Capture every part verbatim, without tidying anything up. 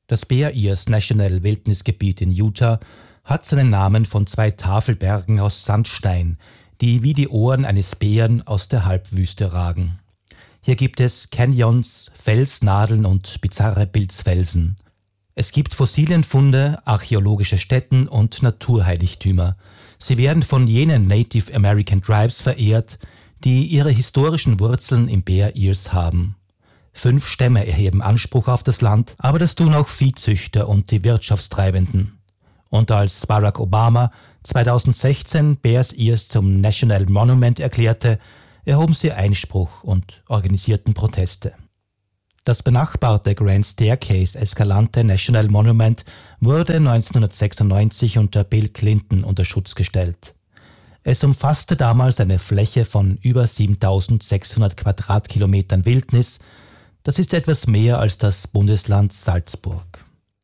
Das Bear Ears National Wildnisgebiet in Utah hat seinen Namen von zwei Tafelbergen aus Sandstein, die wie die Ohren eines Bären aus der Halbwüste ragen. Hier gibt es Canyons, Felsnadeln und bizarre Pilzfelsen. Es gibt Fossilienfunde, archäologische Stätten und Naturheiligtümer. Sie werden von jenen Native American Tribes verehrt, die ihre historischen Wurzeln im Bear Ears haben. Fünf Stämme erheben Anspruch auf das Land, aber das tun auch Viehzüchter und die Wirtschaftstreibenden. Und als Barack Obama zweitausendsechzehn Bears Ears zum National Monument erklärte, erhoben sie Einspruch und organisierten Proteste. Das benachbarte Grand Staircase Escalante National Monument wurde neunzehnhundertsechsundneunzig unter Bill Clinton unter Schutz gestellt. Es umfasste damals eine Fläche von über siebentausendsechshundert Quadratkilometern Wildnis. Das ist etwas mehr als das Bundesland Salzburg.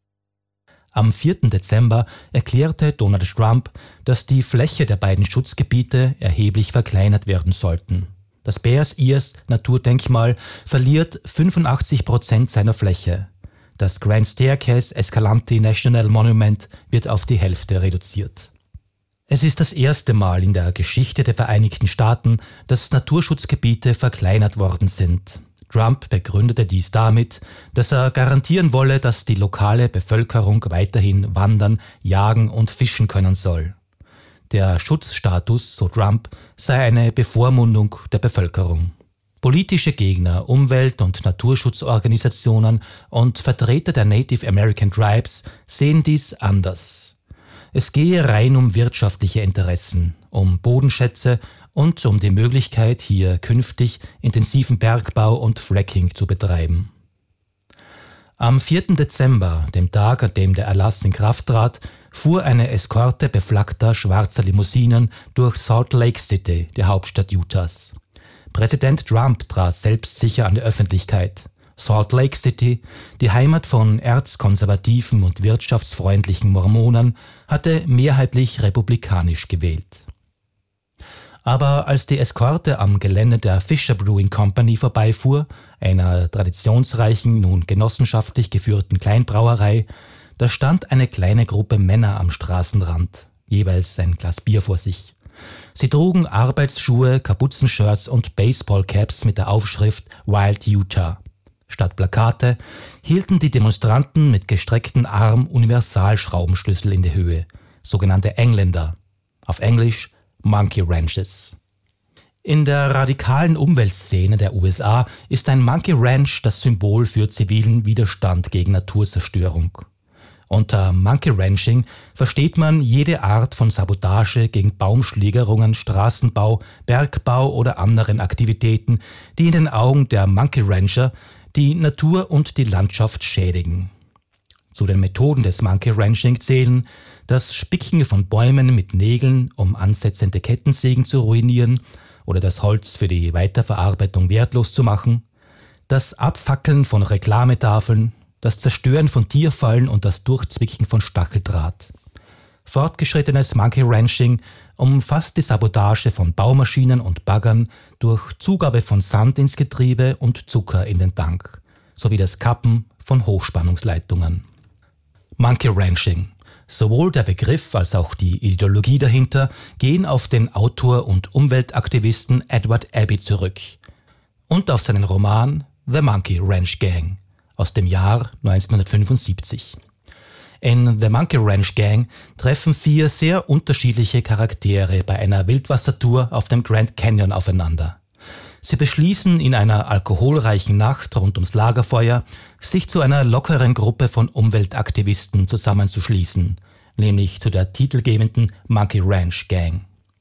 Am vierten Dezember erklärte Donald Trump, dass die Fläche der beiden Schutzgebiete erheblich verkleinert werden sollten. Das Bears Ears Naturdenkmal verliert fünfundachtzig Prozent seiner Fläche. Das Grand Staircase Escalante National Monument wird auf die Hälfte reduziert. Es ist das erste Mal in der Geschichte der Vereinigten Staaten, dass Naturschutzgebiete verkleinert worden sind. Trump begründete dies damit, dass er garantieren wolle, dass die lokale Bevölkerung weiterhin wandern, jagen und fischen können soll. Der Schutzstatus, so Trump, sei eine Bevormundung der Bevölkerung. Politische Gegner, Umwelt- und Naturschutzorganisationen und Vertreter der Native American Tribes sehen dies anders. Es gehe rein um wirtschaftliche Interessen, um Bodenschätze und um die Möglichkeit, hier künftig intensiven Bergbau und Fracking zu betreiben. Am vierten Dezember, dem Tag, an dem der Erlass in Kraft trat, fuhr eine Eskorte beflaggter schwarzer Limousinen durch Salt Lake City, die Hauptstadt Utahs. Präsident Trump trat selbstsicher an die Öffentlichkeit. Salt Lake City, die Heimat von erzkonservativen und wirtschaftsfreundlichen Mormonen, hatte mehrheitlich republikanisch gewählt. Aber als die Eskorte am Gelände der Fisher Brewing Company vorbeifuhr, einer traditionsreichen, nun genossenschaftlich geführten Kleinbrauerei, da stand eine kleine Gruppe Männer am Straßenrand, jeweils ein Glas Bier vor sich. Sie trugen Arbeitsschuhe, Kapuzenshirts und Baseballcaps mit der Aufschrift Wild Utah. Statt Plakate hielten die Demonstranten mit gestreckten Arm Universalschraubenschlüssel in die Höhe, sogenannte Engländer, auf Englisch Monkey Ranches. In der radikalen Umweltszene der U S A ist ein Monkey Ranch das Symbol für zivilen Widerstand gegen Naturzerstörung. Unter Monkey Ranching versteht man jede Art von Sabotage gegen Baumschlägerungen, Straßenbau, Bergbau oder anderen Aktivitäten, die in den Augen der Monkey Rancher die Natur und die Landschaft schädigen. Zu den Methoden des Monkey Ranching zählen das Spicken von Bäumen mit Nägeln, um ansetzende Kettensägen zu ruinieren oder das Holz für die Weiterverarbeitung wertlos zu machen, das Abfackeln von Reklametafeln, das Zerstören von Tierfallen und das Durchzwicken von Stacheldraht. Fortgeschrittenes Monkey Ranching umfasst die Sabotage von Baumaschinen und Baggern durch Zugabe von Sand ins Getriebe und Zucker in den Tank, sowie das Kappen von Hochspannungsleitungen. Monkey Ranching. Sowohl der Begriff als auch die Ideologie dahinter gehen auf den Autor und Umweltaktivisten Edward Abbey zurück und auf seinen Roman The Monkey Ranch Gang aus dem Jahr neunzehnhundertfünfundsiebzig. In The Monkey Ranch Gang treffen vier sehr unterschiedliche Charaktere bei einer Wildwassertour auf dem Grand Canyon aufeinander. Sie beschließen in einer alkoholreichen Nacht rund ums Lagerfeuer, sich zu einer lockeren Gruppe von Umweltaktivisten zusammenzuschließen, nämlich zu der titelgebenden Monkey Ranch Gang.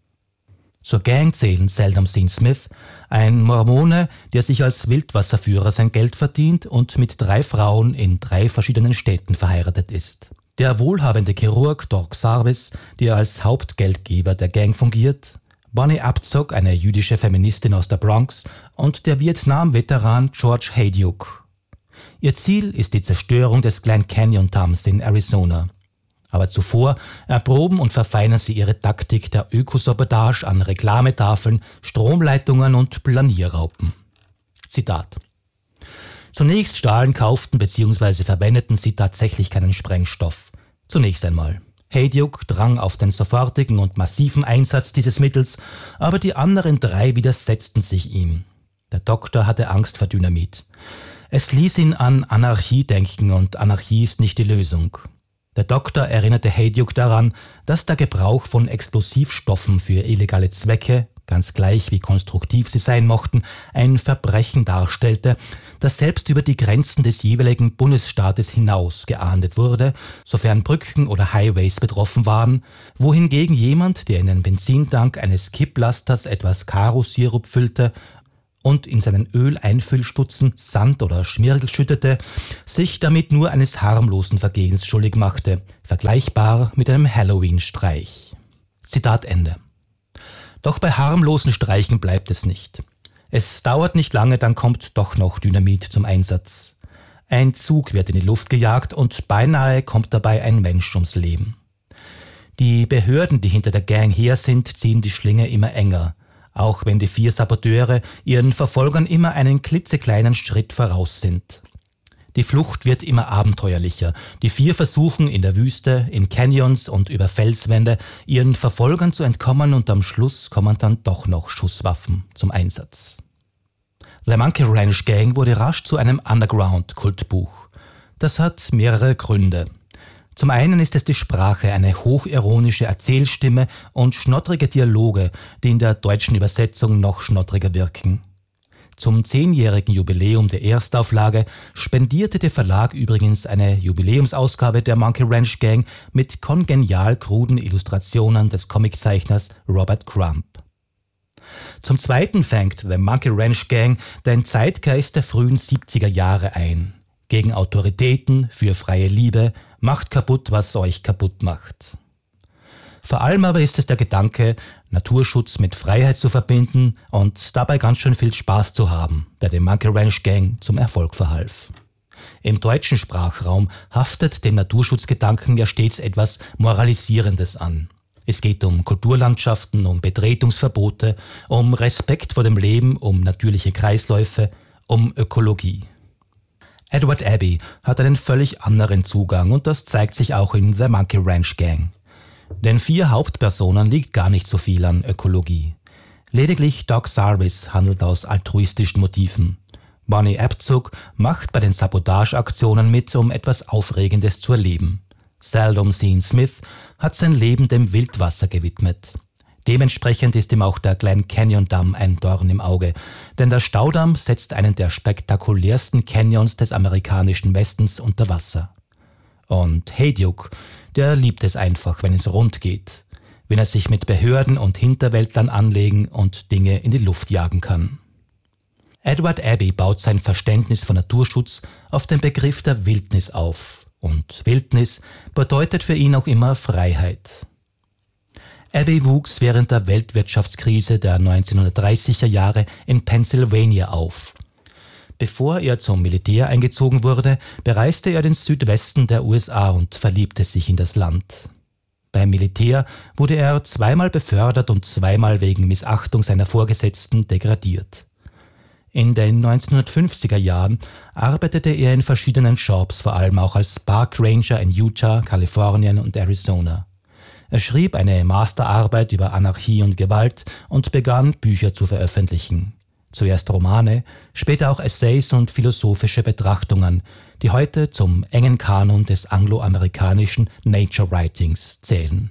Zur Gang zählen Seldom Sean Smith, ein Mormone, der sich als Wildwasserführer sein Geld verdient und mit drei Frauen in drei verschiedenen Städten verheiratet ist. Der wohlhabende Chirurg Doc Sarvis, der als Hauptgeldgeber der Gang fungiert, Bonnie Abzug, eine jüdische Feministin aus der Bronx, und der Vietnam-Veteran George Hayduke. Ihr Ziel ist die Zerstörung des Grand Canyon-Dams in Arizona. Aber zuvor erproben und verfeinern sie ihre Taktik der Ökosabotage an Reklametafeln, Stromleitungen und Planierraupen. Zitat: Zunächst stahlen, kauften bzw. verwendeten sie tatsächlich keinen Sprengstoff. Zunächst einmal. Hayduke drang auf den sofortigen und massiven Einsatz dieses Mittels, aber die anderen drei widersetzten sich ihm. Der Doktor hatte Angst vor Dynamit. Es ließ ihn an Anarchie denken und Anarchie ist nicht die Lösung. Der Doktor erinnerte Hayduke daran, dass der Gebrauch von Explosivstoffen für illegale Zwecke, ganz gleich wie konstruktiv sie sein mochten, ein Verbrechen darstellte, das selbst über die Grenzen des jeweiligen Bundesstaates hinaus geahndet wurde, sofern Brücken oder Highways betroffen waren, wohingegen jemand, der in den Benzintank eines Kipplasters etwas Karo-Sirup füllte und in seinen Öleinfüllstutzen Sand oder Schmirgel schüttete, sich damit nur eines harmlosen Vergehens schuldig machte, vergleichbar mit einem Halloween-Streich. Zitat Ende. Doch bei harmlosen Streichen bleibt es nicht. Es dauert nicht lange, dann kommt doch noch Dynamit zum Einsatz. Ein Zug wird in die Luft gejagt und beinahe kommt dabei ein Mensch ums Leben. Die Behörden, die hinter der Gang her sind, ziehen die Schlinge immer enger, auch wenn die vier Saboteure ihren Verfolgern immer einen klitzekleinen Schritt voraus sind. Die Flucht wird immer abenteuerlicher. Die vier versuchen in der Wüste, in Canyons und über Felswände ihren Verfolgern zu entkommen und am Schluss kommen dann doch noch Schusswaffen zum Einsatz. The Monkey Ranch Gang wurde rasch zu einem Underground-Kultbuch. Das hat mehrere Gründe. Zum einen ist es die Sprache, eine hochironische Erzählstimme und schnottrige Dialoge, die in der deutschen Übersetzung noch schnottriger wirken. Zum zehnjährigen Jubiläum der Erstauflage spendierte der Verlag übrigens eine Jubiläumsausgabe der Monkey Ranch Gang mit kongenial kruden Illustrationen des Comiczeichners Robert Crumb. Zum Zweiten fängt The Monkey Ranch Gang den Zeitgeist der frühen siebziger Jahre ein. Gegen Autoritäten, für freie Liebe, macht kaputt, was euch kaputt macht. Vor allem aber ist es der Gedanke, Naturschutz mit Freiheit zu verbinden und dabei ganz schön viel Spaß zu haben, der dem Monkey Ranch Gang zum Erfolg verhalf. Im deutschen Sprachraum haftet dem Naturschutzgedanken ja stets etwas Moralisierendes an. Es geht um Kulturlandschaften, um Betretungsverbote, um Respekt vor dem Leben, um natürliche Kreisläufe, um Ökologie. Edward Abbey hat einen völlig anderen Zugang und das zeigt sich auch in The Monkey Ranch Gang. Den vier Hauptpersonen liegt gar nicht so viel an Ökologie. Lediglich Doc Sarvis handelt aus altruistischen Motiven. Bonnie Abzug macht bei den Sabotageaktionen mit, um etwas Aufregendes zu erleben. Seldom Sean Smith hat sein Leben dem Wildwasser gewidmet. Dementsprechend ist ihm auch der Glen Canyon Damm ein Dorn im Auge, denn der Staudamm setzt einen der spektakulärsten Canyons des amerikanischen Westens unter Wasser. Und Hayduke, der liebt es einfach, wenn es rund geht, wenn er sich mit Behörden und Hinterwäldlern anlegen und Dinge in die Luft jagen kann. Edward Abbey baut sein Verständnis von Naturschutz auf den Begriff der Wildnis auf. Und Wildnis bedeutet für ihn auch immer Freiheit. Abbey wuchs während der Weltwirtschaftskrise der neunzehnhundertdreißiger Jahre in Pennsylvania auf. Bevor er zum Militär eingezogen wurde, bereiste er den Südwesten der U S A und verliebte sich in das Land. Beim Militär wurde er zweimal befördert und zweimal wegen Missachtung seiner Vorgesetzten degradiert. In den neunzehnhundertfünfziger Jahren arbeitete er in verschiedenen Jobs, vor allem auch als Park Ranger in Utah, Kalifornien und Arizona. Er schrieb eine Masterarbeit über Anarchie und Gewalt und begann, Bücher zu veröffentlichen. Zuerst Romane, später auch Essays und philosophische Betrachtungen, die heute zum engen Kanon des angloamerikanischen Nature Writings zählen.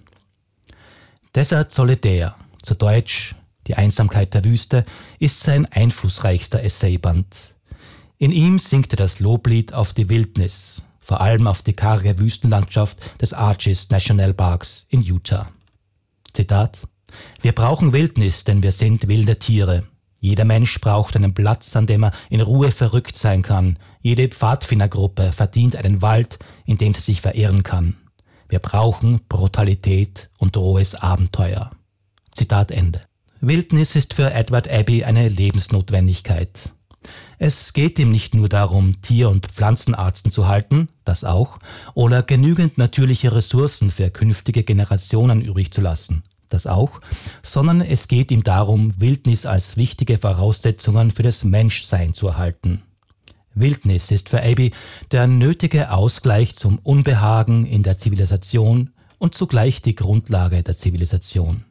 Desert Solitaire, zu Deutsch Die Einsamkeit der Wüste, ist sein einflussreichster Essayband. In ihm singt er das Loblied auf die Wildnis, vor allem auf die karge Wüstenlandschaft des Arches National Parks in Utah. Zitat: Wir brauchen Wildnis, denn wir sind wilde Tiere. Jeder Mensch braucht einen Platz, an dem er in Ruhe verrückt sein kann. Jede Pfadfindergruppe verdient einen Wald, in dem sie sich verirren kann. Wir brauchen Brutalität und rohes Abenteuer. Zitat Ende. Wildnis ist für Edward Abbey eine Lebensnotwendigkeit. Es geht ihm nicht nur darum, Tier- und Pflanzenarten zu halten, das auch, oder genügend natürliche Ressourcen für künftige Generationen übrig zu lassen, das auch, sondern es geht ihm darum, Wildnis als wichtige Voraussetzungen für das Menschsein zu erhalten. Wildnis ist für Abbey der nötige Ausgleich zum Unbehagen in der Zivilisation und zugleich die Grundlage der Zivilisation.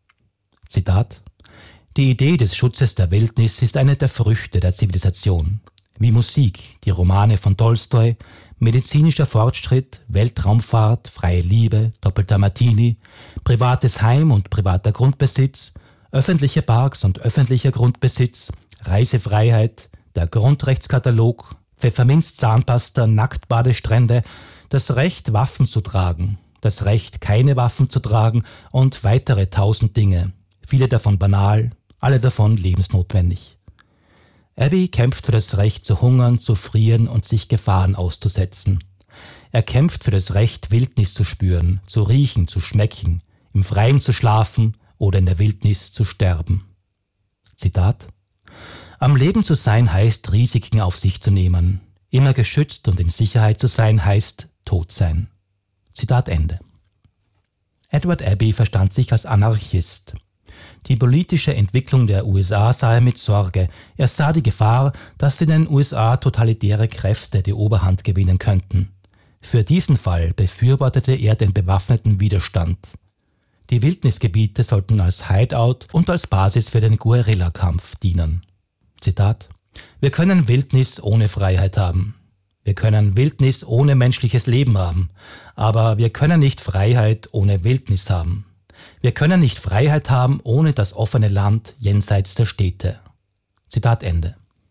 Zitat: Die Idee des Schutzes der Wildnis ist eine der Früchte der Zivilisation. Wie Musik, die Romane von Tolstoi, medizinischer Fortschritt, Weltraumfahrt, freie Liebe, doppelter Martini, privates Heim und privater Grundbesitz, öffentliche Parks und öffentlicher Grundbesitz, Reisefreiheit, der Grundrechtskatalog, Pfefferminz-Zahnpasta, Nacktbadestrände, das Recht, Waffen zu tragen, das Recht, keine Waffen zu tragen und weitere tausend Dinge, viele davon banal, alle davon lebensnotwendig. Abbey kämpft für das Recht zu hungern, zu frieren und sich Gefahren auszusetzen. Er kämpft für das Recht, Wildnis zu spüren, zu riechen, zu schmecken, im Freien zu schlafen oder in der Wildnis zu sterben. Zitat: Am Leben zu sein heißt, Risiken auf sich zu nehmen. Immer geschützt und in Sicherheit zu sein heißt, tot sein. Zitat Ende. Edward Abbey verstand sich als Anarchist. Die politische Entwicklung der U S A sah er mit Sorge. Er sah die Gefahr, dass in den U S A totalitäre Kräfte die Oberhand gewinnen könnten. Für diesen Fall befürwortete er den bewaffneten Widerstand. Die Wildnisgebiete sollten als Hideout und als Basis für den Guerillakampf dienen. Zitat: Wir können Wildnis ohne Freiheit haben. Wir können Wildnis ohne menschliches Leben haben. Aber wir können nicht Freiheit ohne Wildnis haben. Wir können nicht Freiheit haben ohne das offene Land jenseits der Städte. Zitat Ende.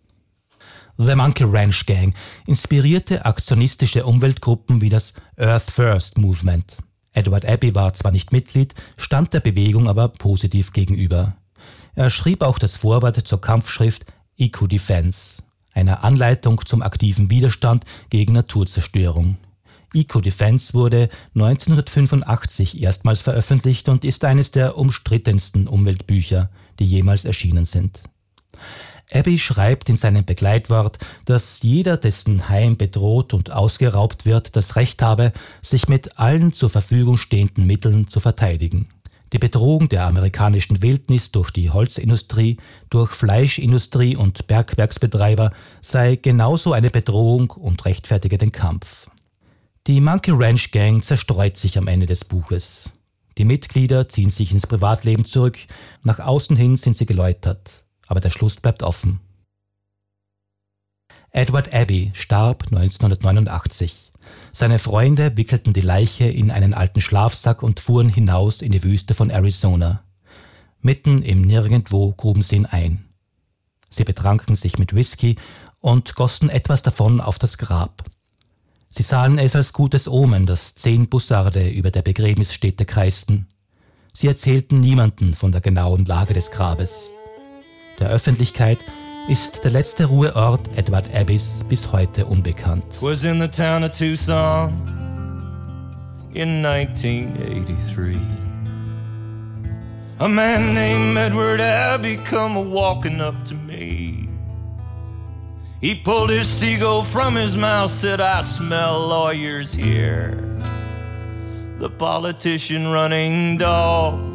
The Monkey Ranch Gang inspirierte aktionistische Umweltgruppen wie das Earth First Movement. Edward Abbey war zwar nicht Mitglied, stand der Bewegung aber positiv gegenüber. Er schrieb auch das Vorwort zur Kampfschrift Eco-Defense, einer Anleitung zum aktiven Widerstand gegen Naturzerstörung. Eco-Defense wurde neunzehnhundertfünfundachtzig erstmals veröffentlicht und ist eines der umstrittensten Umweltbücher, die jemals erschienen sind. Abbey schreibt in seinem Begleitwort, dass jeder, dessen Heim bedroht und ausgeraubt wird, das Recht habe, sich mit allen zur Verfügung stehenden Mitteln zu verteidigen. Die Bedrohung der amerikanischen Wildnis durch die Holzindustrie, durch Fleischindustrie und Bergwerksbetreiber sei genauso eine Bedrohung und rechtfertige den Kampf. Die Monkey Ranch Gang zerstreut sich am Ende des Buches. Die Mitglieder ziehen sich ins Privatleben zurück, nach außen hin sind sie geläutert, aber der Schluss bleibt offen. Edward Abbey starb neunzehnhundertneunundachtzig. Seine Freunde wickelten die Leiche in einen alten Schlafsack und fuhren hinaus in die Wüste von Arizona. Mitten im Nirgendwo gruben sie ihn ein. Sie betranken sich mit Whisky und gossen etwas davon auf das Grab. Sie sahen es als gutes Omen, dass zehn Bussarde über der Begräbnisstätte kreisten. Sie erzählten niemanden von der genauen Lage des Grabes. Der Öffentlichkeit ist der letzte Ruheort Edward Abbeys bis heute unbekannt. Was in the town of Tucson in nineteen eighty-three. A man named Edward Abbey come a-walking up to me. He pulled his seagull from his mouth, said, I smell lawyers here. The politician running dog